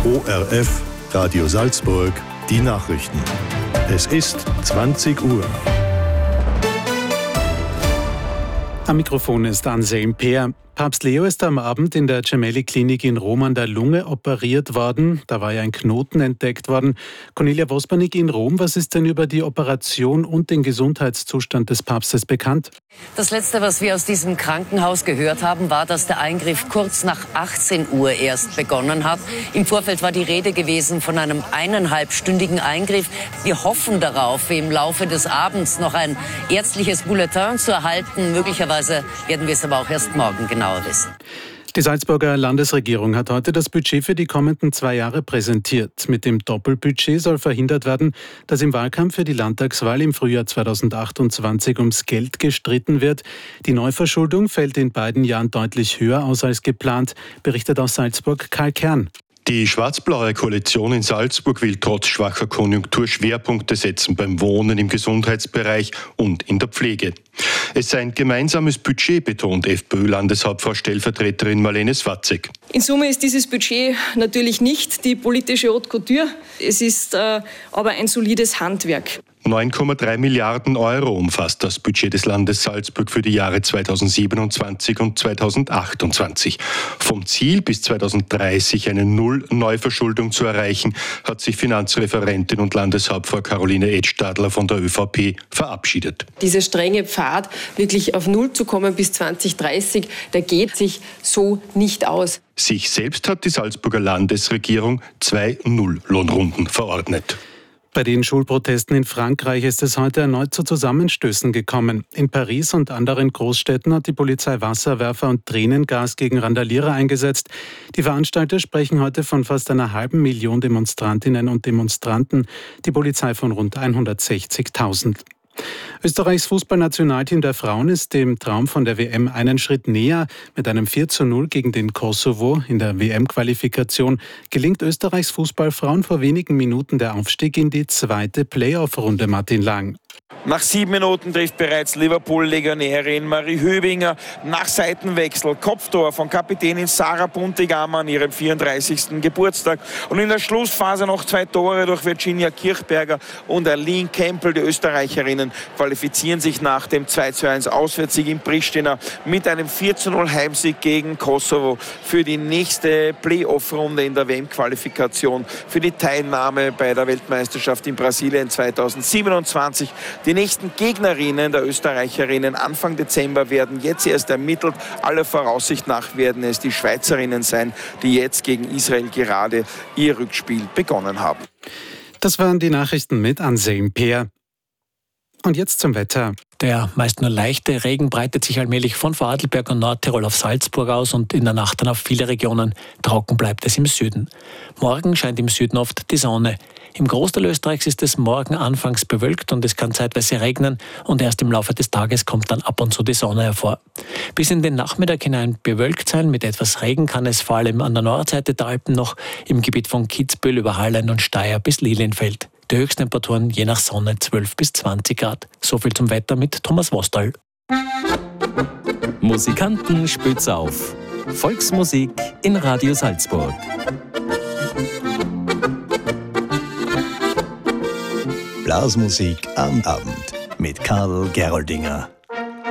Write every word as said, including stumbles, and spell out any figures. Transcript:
O R F, Radio Salzburg, die Nachrichten. Es ist zwanzig Uhr. Am Mikrofon ist Anselm Peer. Papst Leo ist am Abend in der Gemelli-Klinik in Rom an der Lunge operiert worden. Da war ja ein Knoten entdeckt worden. Cornelia Wospanik in Rom, was ist denn über die Operation und den Gesundheitszustand des Papstes bekannt? Das Letzte, was wir aus diesem Krankenhaus gehört haben, war, dass der Eingriff kurz nach achtzehn Uhr erst begonnen hat. Im Vorfeld war die Rede gewesen von einem eineinhalbstündigen Eingriff. Wir hoffen darauf, im Laufe des Abends noch ein ärztliches Bulletin zu erhalten. Möglicherweise werden wir es aber auch erst morgen genauer wissen. Die Salzburger Landesregierung hat heute das Budget für die kommenden zwei Jahre präsentiert. Mit dem Doppelbudget soll verhindert werden, dass im Wahlkampf für die Landtagswahl im Frühjahr zweitausendachtundzwanzig ums Geld gestritten wird. Die Neuverschuldung fällt in beiden Jahren deutlich höher aus als geplant, berichtet aus Salzburg Karl Kern. Die schwarz-blaue Koalition in Salzburg will trotz schwacher Konjunktur Schwerpunkte setzen beim Wohnen, im Gesundheitsbereich und in der Pflege. Es sei ein gemeinsames Budget, betont FPÖ-Landeshauptfrau Stellvertreterin Marlene Swatzek. In Summe ist dieses Budget natürlich nicht die politische Haute Couture. Es ist äh, aber ein solides Handwerk. neun Komma drei Milliarden Euro umfasst das Budget des Landes Salzburg für die Jahre zweitausendsiebenundzwanzig und zweitausendachtundzwanzig. Vom Ziel, bis zweitausenddreißig eine Null-Neuverschuldung zu erreichen, hat sich Finanzreferentin und Landeshauptfrau Caroline Edstadler von der ÖVP verabschiedet. Dieser strenge Pfad, wirklich auf Null zu kommen bis zweitausenddreißig, der geht sich so nicht aus. Sich selbst hat die Salzburger Landesregierung zwei Null-Lohnrunden verordnet. Bei den Schulprotesten in Frankreich ist es heute erneut zu Zusammenstößen gekommen. In Paris und anderen Großstädten hat die Polizei Wasserwerfer und Tränengas gegen Randalierer eingesetzt. Die Veranstalter sprechen heute von fast einer halben Million Demonstrantinnen und Demonstranten, die Polizei von rund hundertsechzigtausend. Österreichs Fußballnationalteam der Frauen ist dem Traum von der W M einen Schritt näher. Mit einem vier zu null gegen den Kosovo in der W M-Qualifikation gelingt Österreichs Fußballfrauen vor wenigen Minuten der Aufstieg in die zweite Playoff-Runde. Martin Lang. Nach sieben Minuten trifft bereits Liverpool-Legionärin Marie Höbinger nach Seitenwechsel Kopftor von Kapitänin Sarah Buntigam an ihrem vierunddreißigsten Geburtstag. Und in der Schlussphase noch zwei Tore durch Virginia Kirchberger und Aline Campbell. Die Österreicherinnen qualifizieren sich nach dem zwei zu eins Auswärtssieg in Pristina mit einem vier zu null Heimsieg gegen Kosovo für die nächste Playoff-Runde in der W M-Qualifikation für die Teilnahme bei der Weltmeisterschaft in Brasilien zweitausendsiebenundzwanzig. Die nächsten Gegnerinnen der Österreicherinnen Anfang Dezember werden jetzt erst ermittelt. Aller Voraussicht nach werden es die Schweizerinnen sein, die jetzt gegen Israel gerade ihr Rückspiel begonnen haben. Das waren die Nachrichten mit Anselm Peer. Und jetzt zum Wetter. Der meist nur leichte Regen breitet sich allmählich von Vorarlberg und Nordtirol auf Salzburg aus und in der Nacht dann auf viele Regionen. Trocken bleibt es im Süden. Morgen scheint im Süden oft die Sonne. Im Großteil Österreichs ist es morgen anfangs bewölkt und es kann zeitweise regnen und erst im Laufe des Tages kommt dann ab und zu die Sonne hervor. Bis in den Nachmittag hinein bewölkt sein, mit etwas Regen kann es vor allem an der Nordseite der Alpen noch im Gebiet von Kitzbühel über Hallein und Steyr bis Lilienfeld. Die Höchsttemperaturen je nach Sonne zwölf bis zwanzig Grad. So viel zum Wetter mit Thomas Wostal. Musikanten spitz auf. Volksmusik in Radio Salzburg. Blasmusik am Abend mit Karl Geroldinger.